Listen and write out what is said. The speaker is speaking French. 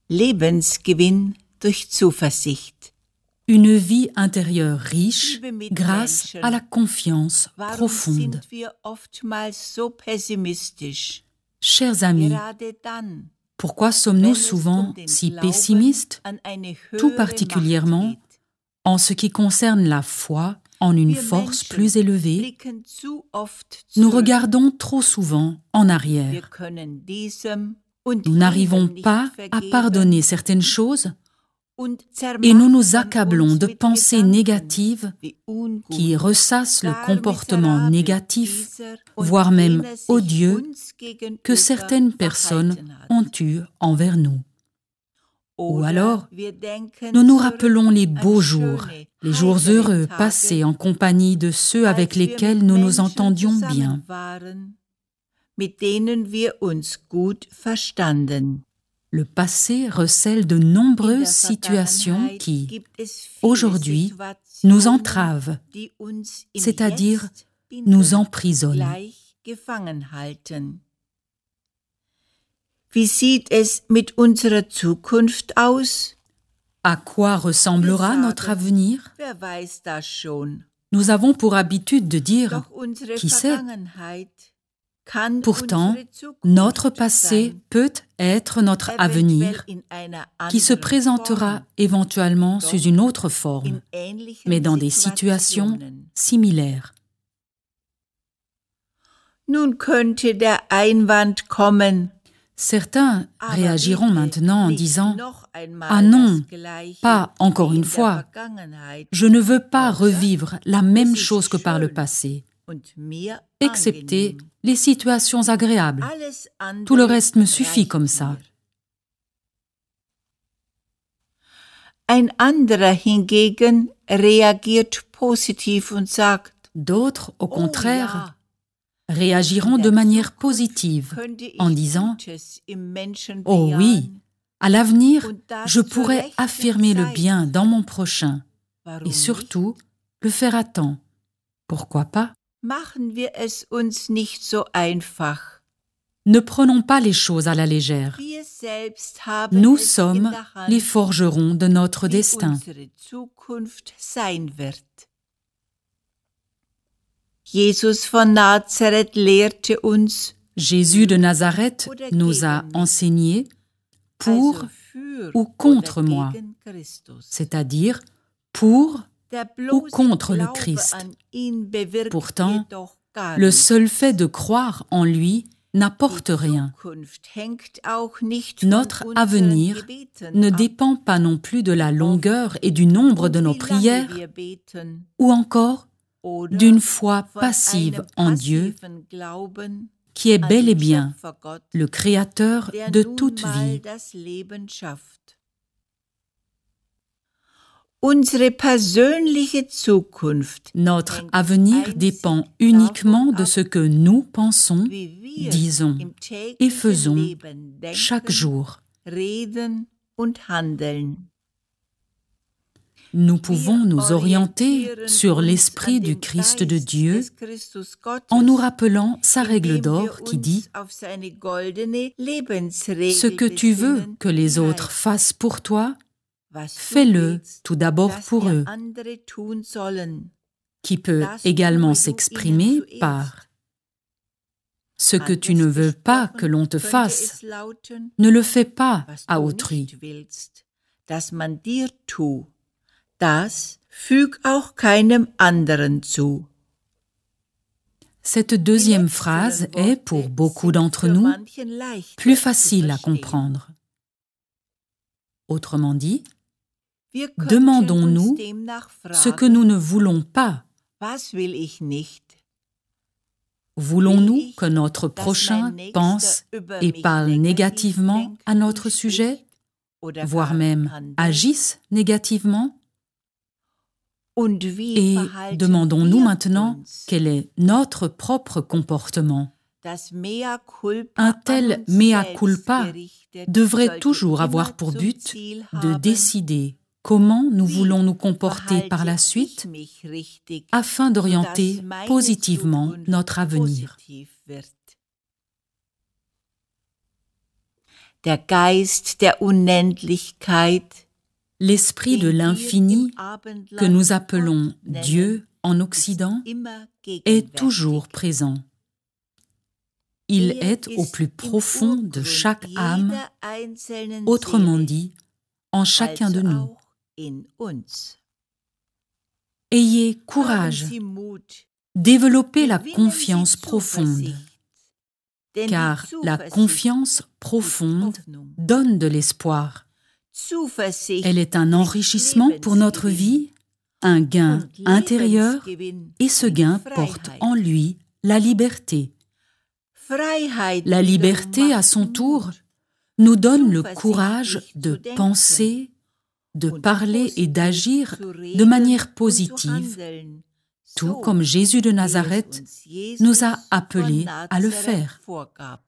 Lebensgewinn durch Zuversicht. Une vie intérieure riche grâce à la confiance Warum profonde. sind wir oftmals so pessimistisch? Chers amis, Gerade dann, pourquoi wenn sommes-nous es souvent den si Glauben pessimistes, an eine tout höhere particulièrement Macht geht? en ce qui concerne la foi en une Wir force Menschen plus élevée? blicken zu oft Nous zurück. regardons trop souvent en Wir arrière. können diesem und Nous jenem n'arrivons nicht pas à vergeben pardonner certaines choses und et nous nous zermartern accablons uns de mit pensées Gedanken, négatives wie ungut, qui ressassent le gar comportement miserabel négatif, dieser und voire même jener sich odieux, uns gegenüber que certaines personnes verhalten hat. ont eu envers nous. Ou Oder alors, wir denken nous nous zurück rappelons les an beaux jours, schöne, les jours heisere heureux Tage, passés en compagnie de ceux avec als wir lesquels mit nous nous Menschen entendions zusammen bien. waren, mit denen wir uns gut verstanden. Le passé recèle de nombreuses situations qui, aujourd'hui, nous entravent, c'est-à-dire nous emprisonnent. Gleich gefangen halten. Wie sieht es mit unserer Zukunft aus? À quoi ressemblera notre avenir? Wer weiß das schon? Nous avons pour habitude de dire Doch unsere qui sait? Vergangenheit kann Pourtant, unsere Zukunft notre passé sein. peut être notre avenir, Eventuell in einer qui se anderen présentera Form, éventuellement sous une autre forme, in ähnlichen mais dans des situations Situationen. similaires. Nun könnte der Einwand kommen, Certains aber réagiront bitte maintenant en nicht disant noch einmal Ah non, das Gleiche pas encore wie une in der fois. Vergangenheit « Je ne veux pas Außer, revivre la même es ist chose que par le schön passé, und mir excepté angenehm. les situations agréables. Alles andere Tout le reste me suffit reicht comme ça. mir. Ein anderer hingegen reagiert positiv und sagt, D'autres, au oh contraire, ja, réagiront in de der manière Zukunft positive könnte ich en disant Gutes im Menschen « Oh oui, bejahen. à l'avenir, Und das je zur pourrais rechten affirmer le Zeit. bien dans mon prochain Warum et surtout le faire à temps. Pourquoi pas? Machen wir es uns nicht so einfach. Ne prenons pas les choses à la légère. Wir selbst haben Nous es in sommes der Hand, les forgerons de notre wie destin. unsere Zukunft sein wird. Jesus von Nazareth lehrte uns, Jésus de Nazareth nous a enseigné pour also für ou contre oder moi, gegen Christus. c'est-à-dire pour Der ou bloße contre le Glaube Christ. an ihn bewirkt Pourtant, jedoch gar le nichts. seul fait de croire en lui n'apporte Die rien. Zukunft hängt auch nicht von Notre unseren avenir Gebeten ne ab. dépend pas non plus de la longueur et du nombre Und de nos wie lange prières wir beten, ou encore oder d'une foi von passive einem en Dieu passiven Glauben qui est an bel et den bien Schöpfergott, le Créateur der de nun toute mal vie. das Leben schafft. Unsere persönliche Zukunft Notre hängt avenir einzig dépend uniquement davon de ab, ce que nous pensons, wie wir disons im et täglichen faisons Leben chaque denken, jour. reden und handeln. Nous pouvons nous orienter orientieren sur uns l'Esprit an du dem Christ de Geist Dieu des Christus Gottes, en nous rappelant sa règle indem wir d'or qui uns dit auf seine goldene « Lebensregel Ce que tu veux besinnen, que les die autres heißt, fassent pour toi, was du fais-le willst, tout d'abord dass pour dir eux », andere tun sollen. qui peut Das également tue du s'exprimer ihnen zuerst. par « Ce que tu ne Anders veux pas gesprochen que l'on te könnte fasse, es lauten, ne le fais pas was à du autrui. nicht willst, dass man dir tu, das füg auch keinem anderen zu. » Cette deuxième phrase est, pour beaucoup d'entre nous, plus facile à comprendre. Autrement dit, demandons-nous ce que nous ne voulons pas. Was will ich nicht? Voulons-nous que notre prochain pense et parle négativement à notre sujet, voire même agisse négativement? Et demandons-nous maintenant quel est notre propre comportement. Un tel mea culpa devrait toujours avoir pour but de décider comment nous voulons nous comporter par la suite afin d'orienter positivement notre avenir. der Geist der Unendlichkeit, l'esprit de l'infini que nous appelons Dieu en Occident est toujours présent. Il est au plus profond de chaque âme, autrement dit, en chacun de nous. Ayez courage, développez la confiance profonde, car la confiance profonde donne de l'espoir. Elle est un enrichissement pour notre vie, un gain intérieur, et ce gain porte en lui la liberté. La liberté, à son tour, nous donne le courage de penser, de parler et d'agir de manière positive, tout comme Jésus de Nazareth nous a appelés à le faire.